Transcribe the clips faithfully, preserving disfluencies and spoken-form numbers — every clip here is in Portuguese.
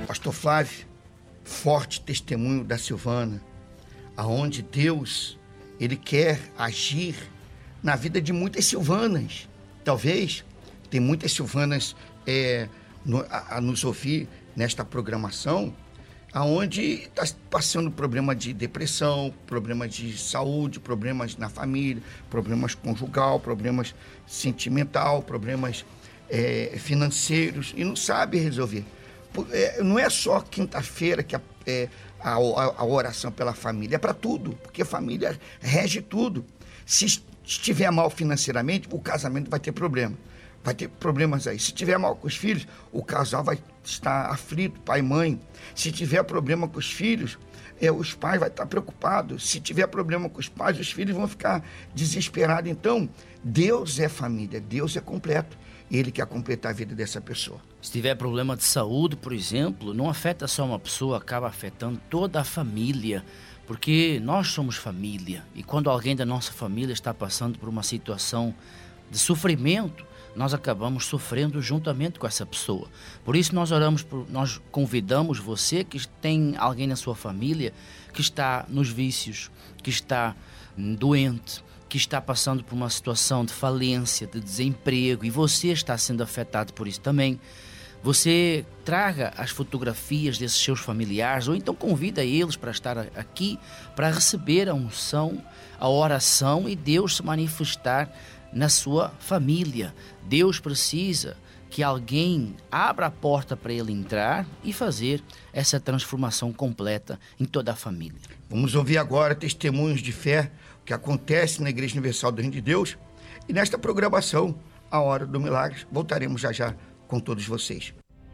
Pastor Flávio, forte testemunho da Silvana, aonde Deus, Ele quer agir na vida de muitas Silvanas. Talvez tem muitas Silvanas é, no, a, a nos ouvir nesta programação, aonde está passando problema de depressão, problemas de saúde, problemas na família, problemas conjugal, problemas sentimental, problemas é, financeiros, e não sabe resolver. É, não é só quinta-feira que a, é, a, a oração pela família, é para tudo, porque a família rege tudo. Se estiver mal financeiramente, o casamento vai ter problema. Vai ter problemas aí. Se tiver mal com os filhos, o casal vai estar aflito, pai e mãe. Se tiver problema com os filhos, é, os pais vão estar preocupados. Se tiver problema com os pais, os filhos vão ficar desesperados. Então, Deus é família, Deus é completo. Ele quer completar a vida dessa pessoa. Se tiver problema de saúde, por exemplo, não afeta só uma pessoa, acaba afetando toda a família. Porque nós somos família. E quando alguém da nossa família está passando por uma situação de sofrimento, nós acabamos sofrendo juntamente com essa pessoa. Por isso nós oramos, por, nós convidamos você que tem alguém na sua família que está nos vícios, que está doente, que está passando por uma situação de falência, de desemprego, e você está sendo afetado por isso também. Você traga as fotografias desses seus familiares, ou então convida eles para estar aqui, para receber a unção, a oração e Deus se manifestar na sua família. Deus precisa que alguém abra a porta para ele entrar e fazer essa transformação completa em toda a família. Vamos ouvir agora testemunhos de fé, o que acontece na Igreja Universal do Reino de Deus. E nesta programação, a Hora do Milagre, voltaremos já já com todos vocês.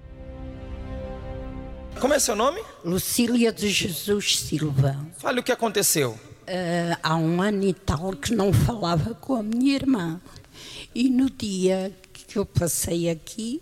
Como é seu nome? Lucília de Jesus Silva. Fale o que aconteceu. Uh, há um ano e tal que não falava com a minha irmã. E no dia que eu passei aqui,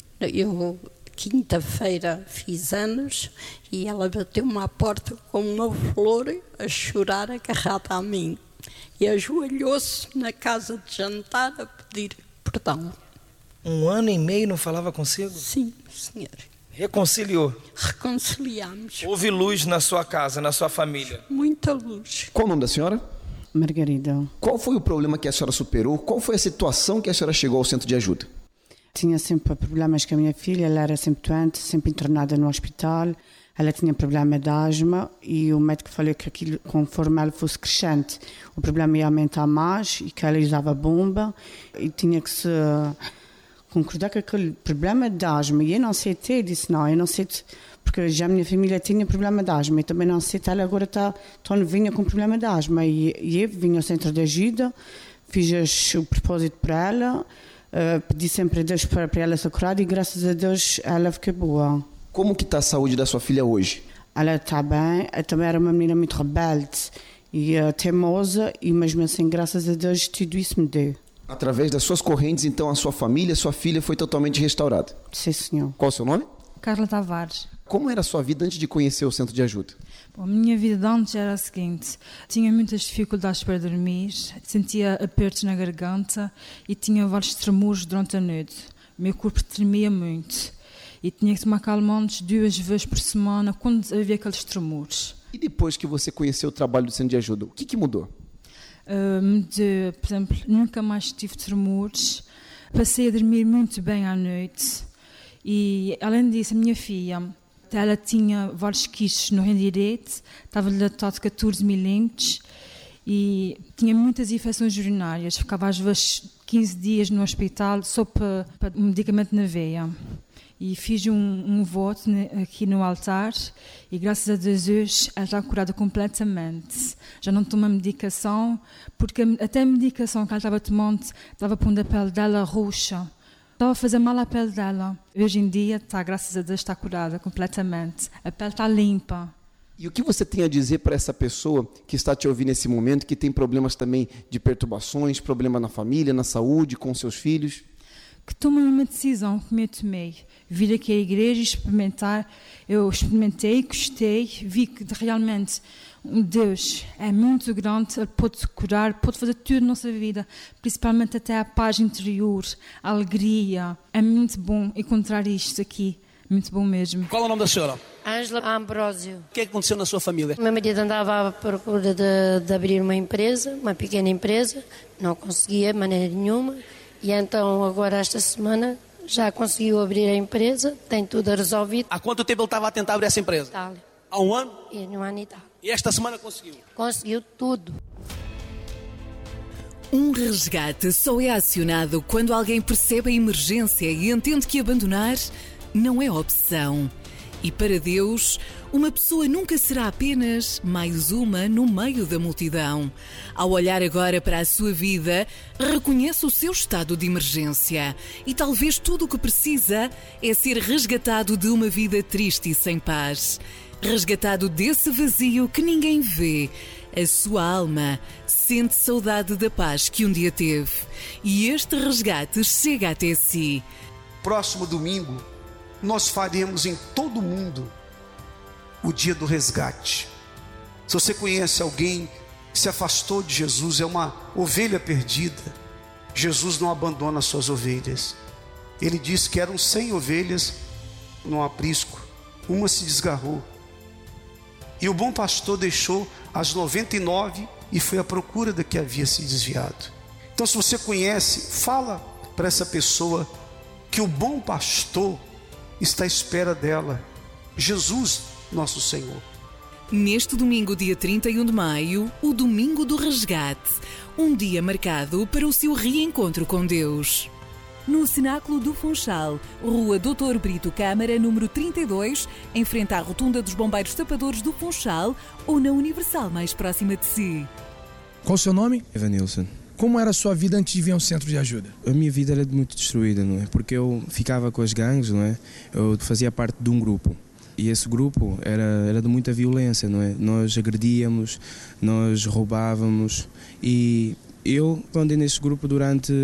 eu quinta-feira fiz anos, e ela bateu-me à porta com uma flor, a chorar, agarrada a mim. E ajoelhou-se na casa de jantar a pedir perdão. Um ano e meio não falava consigo? Sim, senhor. Reconciliou? Reconciliamos. Houve luz na sua casa, na sua família? Muita luz. Qual o nome da senhora? Margarida. Qual foi o problema que a senhora superou? Qual foi a situação que a senhora chegou ao centro de ajuda? Tinha sempre problemas com a minha filha, ela era sempre doente, sempre internada no hospital. Ela tinha problema de asma e o médico falou que aquilo, conforme ela fosse crescente, o problema ia aumentar mais e que ela usava bomba e tinha que se concordar com aquele problema de asma. E eu não aceitei, disse não, eu não aceito, porque já a minha família tinha problema de asma e também não aceito, ela agora está tão novinha com problema de asma. E, e eu vim ao centro de ajuda, fiz o propósito para ela, uh, pedi sempre a Deus para, para ela ser curada e graças a Deus ela ficou boa. Como que está a saúde da sua filha hoje? Ela está bem, ela também era uma menina muito rebelde e uh, teimosa, e mesmo assim, graças a Deus, tudo isso me deu. Através das suas correntes, então, a sua família, a sua filha foi totalmente restaurada? Sim, senhor. Qual o seu nome? Carla Tavares. Como era a sua vida antes de conhecer o centro de ajuda? Bom, a minha vida de antes era a seguinte: tinha muitas dificuldades para dormir, sentia apertos na garganta e tinha vários tremores durante a noite. O meu corpo tremia muito e tinha que tomar calmantes duas vezes por semana quando havia aqueles tremores. E depois que você conheceu o trabalho do centro de ajuda, o que, que mudou? Uh, de, por exemplo, nunca mais tive tremores, passei a dormir muito bem à noite e, além disso, a minha filha, ela tinha vários quistes no reino direito, estava dilatado catorze milímetros e tinha muitas infecções urinárias, ficava às vezes quinze dias no hospital só para, para um medicamento na veia. E fiz um, um voto aqui no altar e graças a Deus hoje ela está curada completamente. Já não toma medicação, porque até a medicação que ela estava tomando estava pondo a pele dela roxa. Estava a fazer mal à pele dela. Hoje em dia, está, graças a Deus, está curada completamente. A pele está limpa. E o que você tem a dizer para essa pessoa que está te ouvindo nesse momento, que tem problemas também de perturbações, problema na família, na saúde, com seus filhos? Que tome uma decisão como eu tomei. Vir aqui à igreja e experimentar. Eu experimentei, gostei, vi que realmente Deus é muito grande, Ele pode curar, pode fazer tudo na nossa vida, principalmente até a paz interior, a alegria. É muito bom encontrar isto aqui, muito bom mesmo. Qual é o nome da senhora? Ângela Ambrósio. O que é que aconteceu na sua família? O meu marido andava à procura de, de abrir uma empresa, uma pequena empresa, não conseguia de maneira nenhuma, e então agora esta semana já conseguiu abrir a empresa, tem tudo resolvido. Há quanto tempo ele estava a tentar abrir essa empresa? Itália. Há um ano? E no ano e tal. E esta semana conseguiu? Conseguiu tudo. Um resgate só é acionado quando alguém percebe a emergência e entende que abandonar não é opção. E para Deus, uma pessoa nunca será apenas mais uma no meio da multidão. Ao olhar agora para a sua vida, reconhece o seu estado de emergência. E talvez tudo o que precisa é ser resgatado de uma vida triste e sem paz. Resgatado desse vazio que ninguém vê. A sua alma sente saudade da paz que um dia teve. E este resgate chega até si. Próximo domingo, nós faremos em todo o mundo o dia do resgate. Se você conhece alguém que se afastou de Jesus, é uma ovelha perdida, Jesus não abandona suas ovelhas. Ele disse que eram cem ovelhas no aprisco, uma se desgarrou. E o bom pastor deixou as noventa e nove e foi à procura da que havia se desviado. Então, se você conhece, fala para essa pessoa que o bom pastor está à espera dela, Jesus, nosso Senhor. Neste domingo, dia trinta e um de maio, o Domingo do Resgate, um dia marcado para o seu reencontro com Deus. No Cenáculo do Funchal, Rua doutor Brito Câmara, número trinta e dois, em frente à Rotunda dos Bombeiros Tapadores do Funchal, ou na Universal mais próxima de si. Qual o seu nome? Evanilson. Como era a sua vida antes de vir a um centro de ajuda? A minha vida era muito destruída, não é? Porque eu ficava com as gangues, não é? Eu fazia parte de um grupo. E esse grupo era, era de muita violência, não é? Nós agredíamos, nós roubávamos. E eu andei nesse grupo durante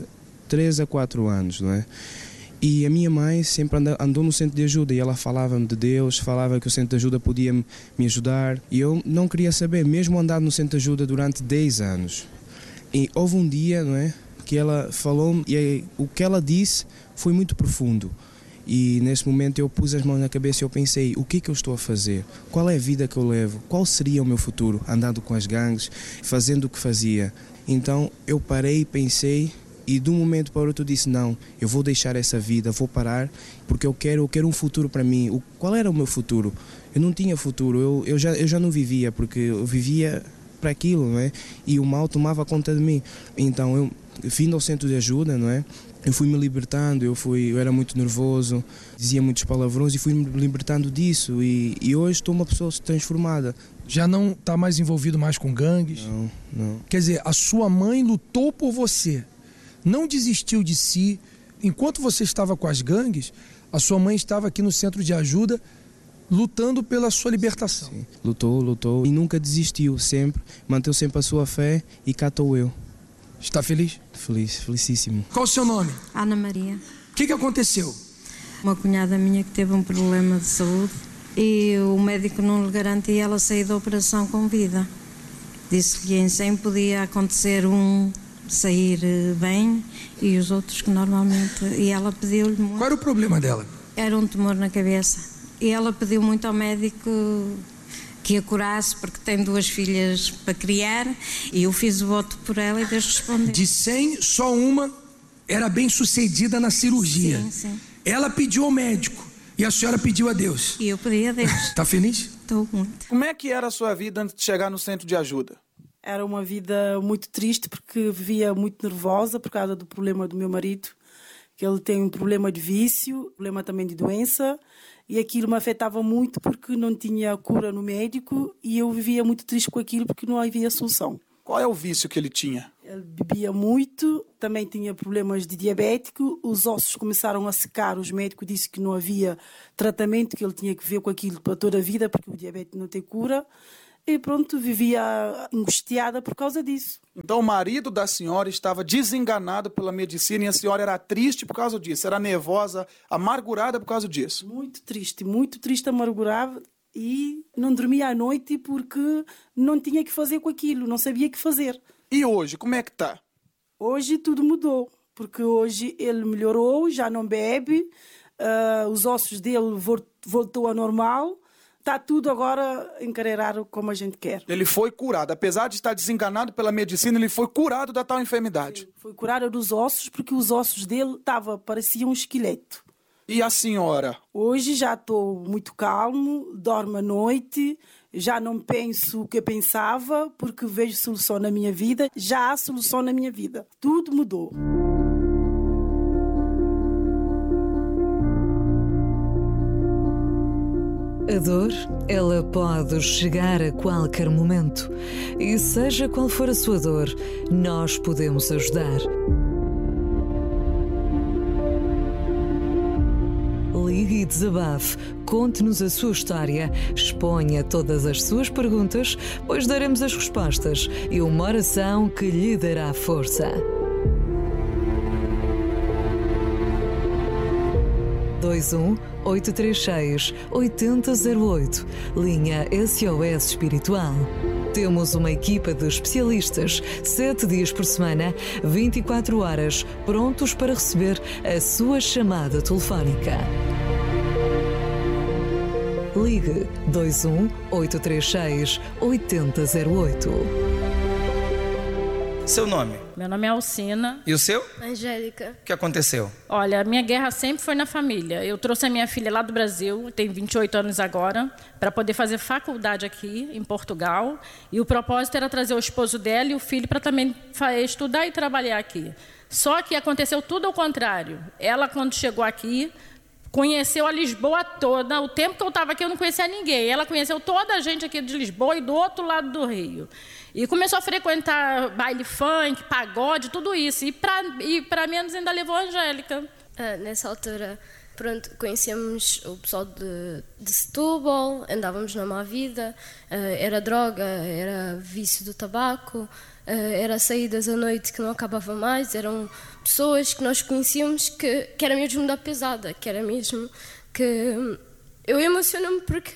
três a quatro anos, não é? E a minha mãe sempre andou no centro de ajuda e ela falava-me de Deus, falava que o centro de ajuda podia me ajudar. E eu não queria saber, mesmo andar no centro de ajuda durante dez anos. E houve um dia, não é, que ela falou-me e o que ela disse foi muito profundo. E nesse momento eu pus as mãos na cabeça e eu pensei, o que é que eu estou a fazer? Qual é a vida que eu levo? Qual seria o meu futuro? Andando com as gangues, fazendo o que fazia. Então eu parei e pensei e de um momento para o outro disse, não, eu vou deixar essa vida, vou parar, porque eu quero, eu quero um futuro para mim. O, qual era o meu futuro? Eu não tinha futuro, eu, eu, já, eu já não vivia, porque eu vivia para aquilo, não é? E o mal tomava conta de mim. Então eu vim ao centro de ajuda, não é? Eu fui me libertando, eu, fui, eu era muito nervoso, dizia muitos palavrões e fui me libertando disso. E, e hoje estou uma pessoa transformada. Já não está mais envolvido mais com gangues? Não, não. Quer dizer, a sua mãe lutou por você, não desistiu de si. Enquanto você estava com as gangues, a sua mãe estava aqui no centro de ajuda lutando pela sua libertação. Sim, lutou, lutou e nunca desistiu, sempre, manteve sempre a sua fé e cá estou eu. Está feliz? Feliz, felicíssimo. Qual o seu nome? Ana Maria. O que, que aconteceu? Uma cunhada minha que teve um problema de saúde e o médico não lhe garantia ela sair da operação com vida. Disse que em cem podia acontecer um sair bem e os outros que normalmente... E ela pediu-lhe muito... Qual era o problema dela? Era um tumor na cabeça. E ela pediu muito ao médico que a curasse, porque tem duas filhas para criar, e eu fiz o voto por ela e Deus respondeu. De cem, só uma era bem sucedida na cirurgia. Sim, sim. Ela pediu ao médico e a senhora pediu a Deus. E eu pedi a Deus. Está feliz? Estou muito. Como é que era a sua vida antes de chegar no centro de ajuda? Era uma vida muito triste, porque vivia muito nervosa por causa do problema do meu marido, que ele tem um problema de vício, problema também de doença, e aquilo me afetava muito porque não tinha cura no médico e eu vivia muito triste com aquilo porque não havia solução. Qual é o vício que ele tinha? Ele bebia muito, também tinha problemas de diabético, os ossos começaram a secar, os médicos disseram que não havia tratamento, que ele tinha que ver com aquilo para toda a vida porque o diabetes não tem cura. E pronto, vivia angustiada por causa disso. Então o marido da senhora estava desenganado pela medicina e a senhora era triste por causa disso, era nervosa, amargurada por causa disso? Muito triste, muito triste, amargurada, e não dormia à noite porque não tinha que fazer com aquilo, não sabia o que fazer. E hoje, como é que está? Hoje tudo mudou, porque hoje ele melhorou, já não bebe, uh, os ossos dele voltou ao normal. Está tudo agora encarreirado como a gente quer. Ele foi curado. Apesar de estar desenganado pela medicina, ele foi curado da tal enfermidade. Sim, foi curado dos ossos, porque os ossos dele tava, pareciam um esqueleto. E a senhora? Hoje já estou muito calmo, dormo à noite, já não penso o que eu pensava, porque vejo solução na minha vida. Já há solução na minha vida. Tudo mudou. A dor, ela pode chegar a qualquer momento. E seja qual for a sua dor, nós podemos ajudar. Ligue e desabafe, conte-nos a sua história, exponha todas as suas perguntas, pois daremos as respostas e uma oração que lhe dará força. dois um oito três seis oito zero zero oito, linha S O S Espiritual. Temos uma equipa de especialistas, sete dias por semana, vinte e quatro horas, prontos para receber a sua chamada telefónica. Ligue dois um oito três seis oito zero zero oito. Seu nome? Meu nome é Alcina. E o seu? Angélica. O que aconteceu? Olha, a minha guerra sempre foi na família. Eu trouxe a minha filha lá do Brasil, tem vinte e oito anos agora, para poder fazer faculdade aqui em Portugal. E o propósito era trazer o esposo dela e o filho para também estudar e trabalhar aqui. Só que aconteceu tudo ao contrário. Ela, quando chegou aqui, conheceu a Lisboa toda. O tempo que eu estava aqui, eu não conhecia ninguém. Ela conheceu toda a gente aqui de Lisboa e do outro lado do Rio. E começou a frequentar baile funk, pagode, tudo isso. E para e para menos ainda levou a Angélica. Ah, nessa altura, pronto, conhecemos o pessoal de, de Setúbal, andávamos na má vida, ah, era droga, era vício do tabaco, ah, era saídas à noite que não acabava mais, eram pessoas que nós conhecíamos que, que era mesmo da pesada, que era mesmo que... Eu emociono-me porque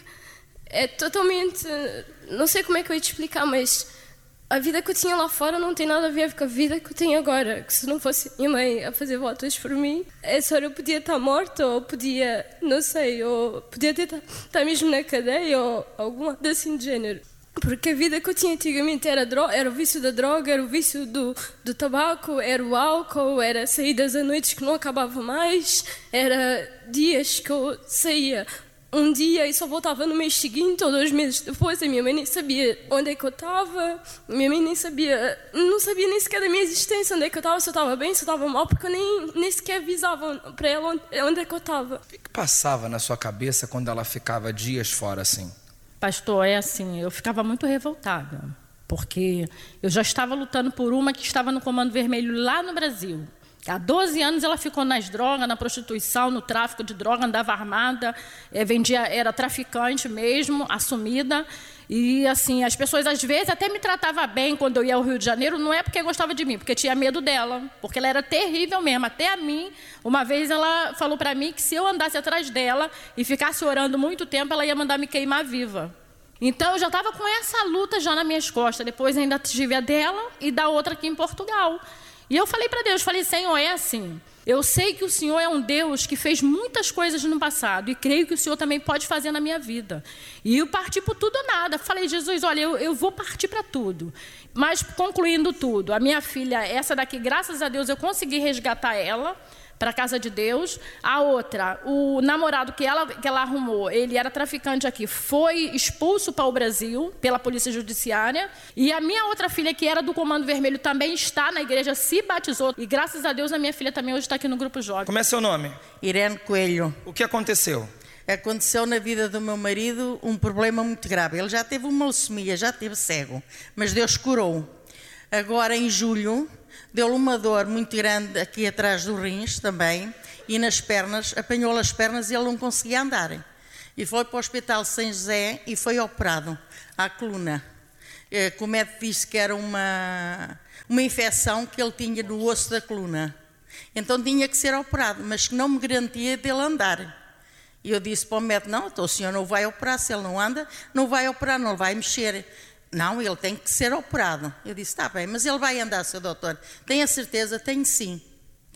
é totalmente... Não sei como é que eu ia te explicar, mas... A vida que eu tinha lá fora não tem nada a ver com a vida que eu tenho agora. Que se não fosse minha mãe a fazer votos por mim, essa hora eu podia estar morta, ou podia, não sei, ou podia ter, estar mesmo na cadeia, ou alguma coisa assim de género. Porque a vida que eu tinha antigamente era, droga, era o vício da droga, era o vício do, do tabaco, era o álcool, era saídas à noite que não acabava mais, era dias que eu saía um dia e só voltava no mês seguinte ou dois meses depois. A minha mãe nem sabia onde é que eu estava, a minha mãe nem sabia, não sabia nem sequer da minha existência, onde é que eu estava, se eu estava bem, se eu estava mal, porque eu nem, nem sequer avisava para ela onde, onde é que eu estava. O que, que passava na sua cabeça quando ela ficava dias fora assim? Pastor, é assim, eu ficava muito revoltada, porque eu já estava lutando por uma que estava no Comando Vermelho lá no Brasil. Há doze anos ela ficou nas drogas, na prostituição, no tráfico de droga, andava armada, é, vendia, era traficante mesmo, assumida. E assim, as pessoas às vezes até me tratavam bem quando eu ia ao Rio de Janeiro, não é porque gostava de mim, porque tinha medo dela, porque ela era terrível mesmo. Até a mim, uma vez ela falou para mim que se eu andasse atrás dela e ficasse orando muito tempo, ela ia mandar me queimar viva. Então eu já estava com essa luta já nas minhas costas. Depois ainda tive a dela e da outra aqui em Portugal. E eu falei para Deus, falei, Senhor, é assim, eu sei que o Senhor é um Deus que fez muitas coisas no passado e creio que o Senhor também pode fazer na minha vida. E eu parti por tudo ou nada. Falei, Jesus, olha, eu, eu vou partir para tudo. Mas concluindo tudo, a minha filha, essa daqui, graças a Deus, eu consegui resgatar ela para a casa de Deus. A outra, o namorado que ela, que ela arrumou, ele era traficante aqui, foi expulso para o Brasil pela polícia judiciária. E a minha outra filha, que era do Comando Vermelho, também está na igreja, se batizou. E graças a Deus a minha filha também hoje está aqui no Grupo Jovem. Como é seu nome? Irene Coelho. O que aconteceu? Aconteceu na vida do meu marido um problema muito grave. Ele já teve uma leucemia, já teve cego, mas Deus curou. Agora em julho deu-lhe uma dor muito grande aqui atrás dos rins também, e nas pernas, apanhou-lhe as pernas e ele não conseguia andar. E foi para o Hospital São José e foi operado à coluna. O médico disse que era uma, uma infecção que ele tinha no osso da coluna. Então tinha que ser operado, mas que não me garantia dele andar. E eu disse para o médico, não, então o senhor não vai operar, se ele não anda, não vai operar, não vai mexer. Não, ele tem que ser operado. Eu disse, está bem, mas ele vai andar, seu doutor. Tem a certeza? Tenho sim.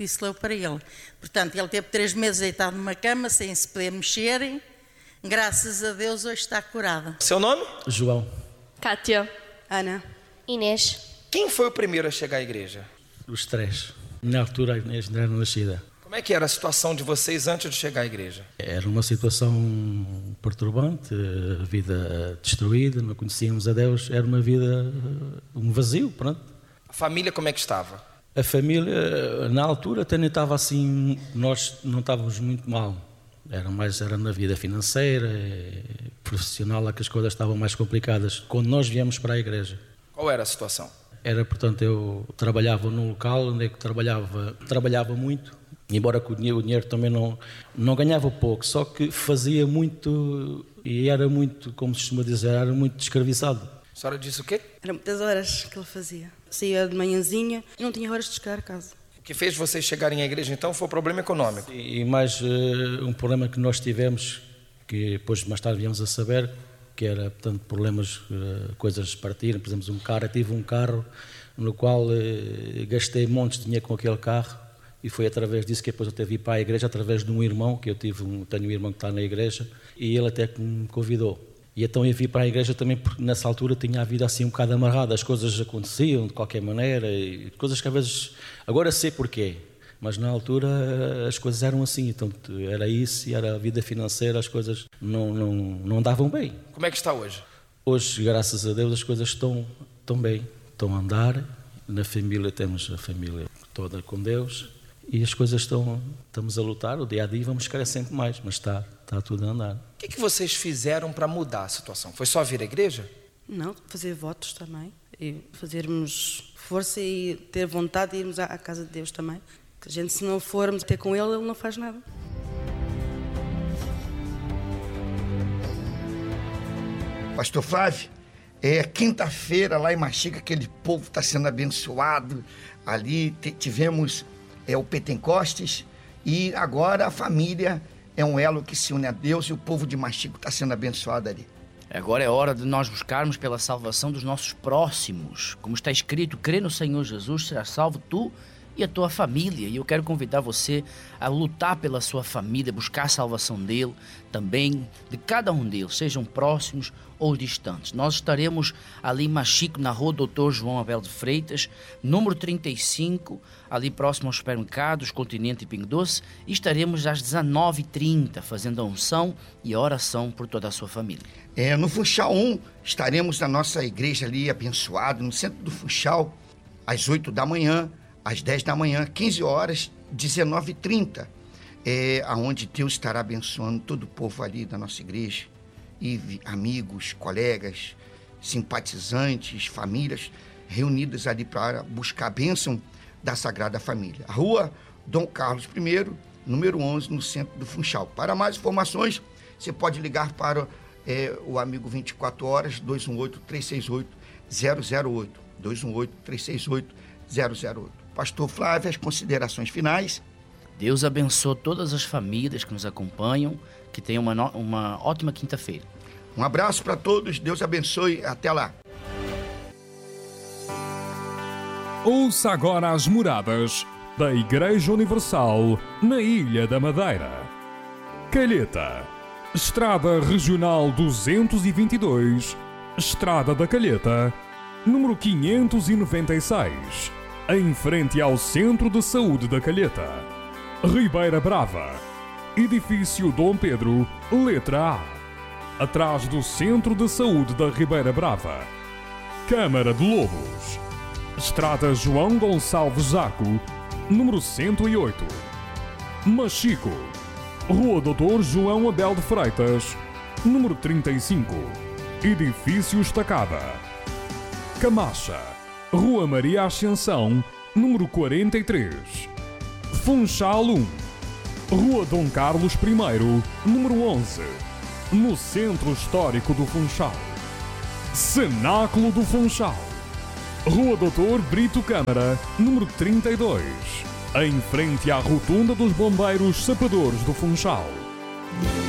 disse eu para ele. Portanto, ele teve três meses deitado numa cama, sem se poder mexer. Graças a Deus, hoje está curado. Seu nome? João. Kátia. Ana. Inês. Quem foi o primeiro a chegar à igreja? Os três. Na altura, a Inês não era nascida. Como é que era a situação de vocês antes de chegar à igreja? Era uma situação perturbante, a vida destruída, não conhecíamos a Deus, era uma vida, um vazio, pronto. A família como é que estava? A família, na altura, até nem estava assim, nós não estávamos muito mal. Era mais era na vida financeira, profissional, é que as coisas estavam mais complicadas. Quando nós viemos para a igreja. Qual era a situação? Era, portanto, eu trabalhava num local onde é que trabalhava, trabalhava muito, embora que o dinheiro, o dinheiro também não, não ganhava pouco, só que fazia muito, e era muito, como se costuma dizer, era muito descraviçado. A senhora disse o quê? Eram muitas horas que ele fazia. Saía de manhãzinha e não tinha horas de chegar a casa. O que fez vocês chegarem à igreja, então, foi o problema econômico? E mais uh, um problema que nós tivemos, que depois mais tarde viemos a saber, que era, portanto, problemas, uh, coisas partiram, por exemplo, um carro, eu tive um carro no qual uh, gastei montes de dinheiro com aquele carro e foi através disso que depois eu teve ir para a igreja, através de um irmão, que eu tive um, tenho um irmão que está na igreja, e ele até que me convidou. E então eu vim para a igreja também porque nessa altura tinha a vida assim um bocado amarrada, as coisas aconteciam de qualquer maneira, e coisas que às vezes, agora sei porquê, mas na altura as coisas eram assim, então era isso, e era a vida financeira, as coisas não, não, não andavam bem. Como é que está hoje? Hoje, graças a Deus, as coisas estão, estão bem, estão a andar, na família temos a família toda com Deus, e as coisas estão, estamos a lutar, o dia a dia vamos querer sempre mais, mas está, está tudo a andar. O que, que vocês fizeram para mudar a situação? Foi só vir à igreja? Não, fazer votos também, e fazermos força e ter vontade de irmos à, à casa de Deus também. Que a gente, se não formos ter com ele, ele não faz nada. Pastor Flávio, é quinta-feira lá em Maxiga, aquele povo está sendo abençoado. Ali tivemos é, o Pentecostes e agora a família é um elo que se une a Deus e o povo de Maxiga está sendo abençoado ali. Agora é hora de nós buscarmos pela salvação dos nossos próximos. Como está escrito, crê no Senhor Jesus, serás salvo tu e a tua família. E eu quero convidar você a lutar pela sua família, buscar a salvação dele, também de cada um deles, sejam próximos ou distantes. Nós estaremos ali em Maxico, na rua doutor João Abel de Freitas, número trinta e cinco, ali próximo aos supermercados, Continente e Pingo Doce, e estaremos às dezenove e trinta, fazendo a unção e a oração por toda a sua família. É, no Funchal um, estaremos na nossa igreja ali, abençoado, no centro do Funchal, às oito da manhã, às dez da manhã, quinze horas, dezenove e trinta, é, onde Deus estará abençoando todo o povo ali da nossa igreja, e amigos, colegas, simpatizantes, famílias reunidas ali para buscar a bênção da Sagrada Família. A rua Dom Carlos I, número onze, no centro do Funchal. Para mais informações, você pode ligar para é, o amigo vinte e quatro horas, dois um oito, três seis oito, zero zero oito, dois um oito, três seis oito, zero zero oito. Pastor Flávio, as considerações finais. Deus abençoe todas as famílias que nos acompanham, que tenham uma, no... uma ótima quinta-feira. Um abraço para todos, Deus abençoe, até lá. Ouça agora as moradas da Igreja Universal na Ilha da Madeira. Calheta, Estrada Regional duzentos e vinte e dois, Estrada da Calheta, número quinhentos e noventa e seis, em frente ao Centro de Saúde da Calheta. Ribeira Brava, Edifício Dom Pedro, letra A, atrás do Centro de Saúde da Ribeira Brava. Câmara de Lobos, Estrada João Gonçalves Zaco, número cento e oito. Maxico, Rua doutor João Abel de Freitas, número trinta e cinco, Edifício Estacada. Camacha, Rua Maria Ascensão, número quarenta e três. Funchal um, Rua Dom Carlos I, número onze, no Centro Histórico do Funchal. Cenáculo do Funchal, Rua doutor Brito Câmara, número trinta e dois, em frente à Rotunda dos Bombeiros Sapadores do Funchal.